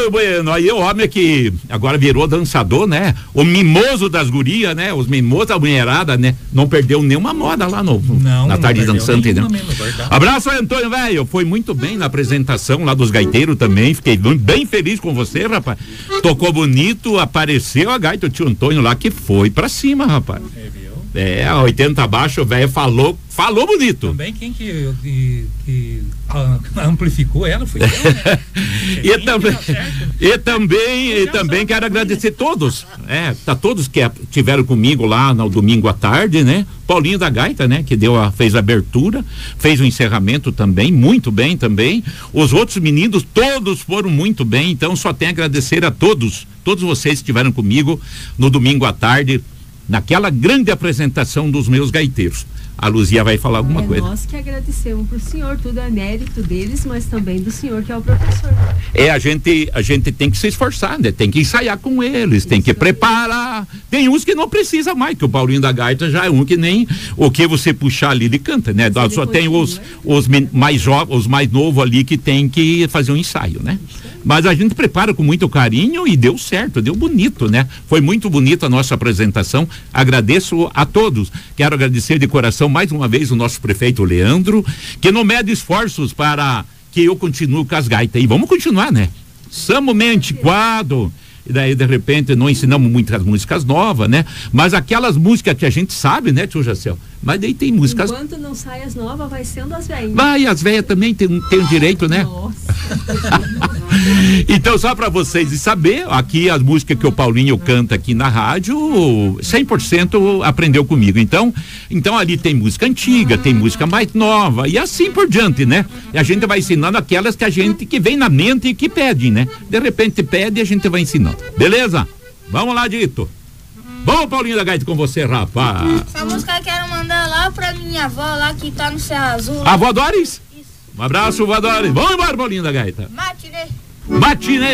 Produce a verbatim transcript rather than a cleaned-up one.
Oi, bueno, aí o homem que agora virou dançador, né? O mimoso das gurias, né? Os mimosos da mulherada, né? Não perdeu nenhuma moda lá no, não, na tarde dançante, né? Mesmo, abraço aí, Antônio, velho. Foi muito bem na apresentação lá dos gaiteiros também. Fiquei bem feliz com você, rapaz. Tocou bonito, apareceu a gaita, o tio Antônio lá que foi pra cima, rapaz. É, viu? É, oitenta abaixo, o velho falou, falou bonito. Também quem que, que, que amplificou ela foi eu, né? e, também, e também, e também quero agradecer todos, é, tá todos que tiveram comigo lá no domingo à tarde, né? Paulinho da Gaita, né? Que deu a, fez a abertura, fez o encerramento também, muito bem também. Os outros meninos, todos foram muito bem, então só tenho a agradecer a todos, todos vocês que estiveram comigo no domingo à tarde, naquela grande apresentação dos meus gaiteiros. A Luzia vai falar alguma é coisa. Nós que agradecemos pro senhor, tudo é mérito deles, mas também do senhor que é o professor. É, a gente, a gente tem que se esforçar, né? Tem que ensaiar com eles, Isso tem que preparar. Tem uns que não precisa mais, que o Paulinho da Gaita já é um que nem o que você puxar ali ele canta, né? Só, só tem os, os mais jovens, os mais novos ali que tem que fazer um ensaio, né? Mas a gente prepara com muito carinho e deu certo, deu bonito, né? Foi muito bonita a nossa apresentação. Agradeço a todos. Quero agradecer de coração mais uma vez o nosso prefeito Leandro, que não mede esforços para que eu continue com as gaitas. E vamos continuar, né? Somos meio antiquado, e daí de repente não ensinamos muitas músicas novas, né? Mas aquelas músicas que a gente sabe, né, tio Jacel? Mas daí tem músicas... Enquanto não sai as novas, vai sendo as velhas. Vai, as velhas também tem, tem o direito, né? Nossa. Então, só para vocês saber, aqui as músicas que o Paulinho canta aqui na rádio, cem por cento aprendeu comigo. Então, então ali tem música antiga, tem música mais nova e assim por diante, né? E a gente vai ensinando aquelas que a gente, que vem na mente e que pede, né? De repente pede e a gente vai ensinando. Beleza? Vamos lá, Dito. Bom, Paulinho da Gaita, com você, rapaz. Essa música eu quero mandar lá pra minha avó lá que tá no Serra Azul. A avó Doris? Isso. Um abraço, vó Doris. Vamos embora, Paulinho da Gaita. Matinê. Matinê.